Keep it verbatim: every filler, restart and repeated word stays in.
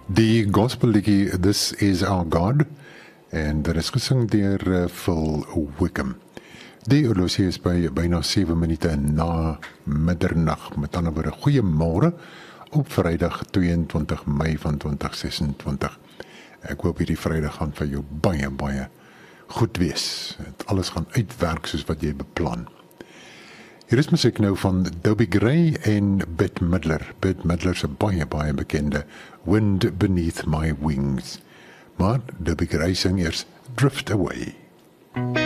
Die gospelliedjie This Is Our God, en dit is gesing deur uh, Phil Wickham. Die horlosie is by byna sewe minute na middernag, met ander woorde goeiemôre op Vrydag tweeëntwintig Mei van twintig sesentwintig. Ek hoop hierdie Vrydag gaan vir jou baie baie goed wees. Het alles gaan uitwerk soos wat jy beplan. Hier is musiek nou van Dobie Gray en Bette Midler. Bette Midler se baie baie bekende Wind Beneath My Wings. Maar Dobie Gray sing eers Drift Away.